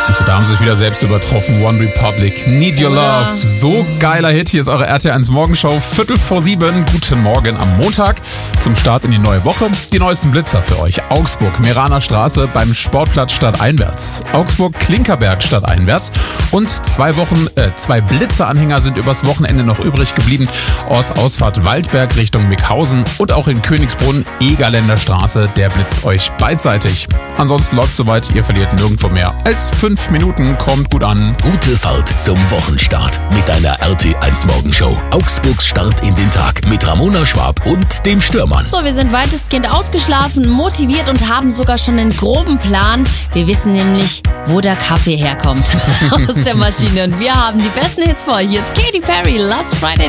Also da haben sie sich wieder selbst übertroffen. One Republic, Need Your Love. So geiler Hit. Hier ist eure RTL1 Morgenshow. 6:45. Guten Morgen am Montag zum Start in die neue Woche. Die neuesten Blitzer für euch. Augsburg, Meraner Straße beim Sportplatz stadteinwärts. Augsburg, Klinkerberg stadteinwärts. Und 2 Blitzeranhänger sind übers Wochenende noch übrig geblieben. Ortsausfahrt Waldberg Richtung Mickhausen und auch in Königsbrunn, Egerländer Straße. Der blitzt euch beidseitig. Ansonsten läuft soweit, ihr verliert nirgendwo mehr als 5 Minuten, kommt gut an. Gute Fahrt zum Wochenstart mit deiner RT1 Morgenshow. Augsburgs Start in den Tag mit Ramona Schwab und dem Stürmann. So, wir sind weitestgehend ausgeschlafen, motiviert und haben sogar schon einen groben Plan. Wir wissen nämlich, wo der Kaffee herkommt aus der Maschine. Und wir haben die besten Hits für euch. Hier ist Katy Perry, Last Friday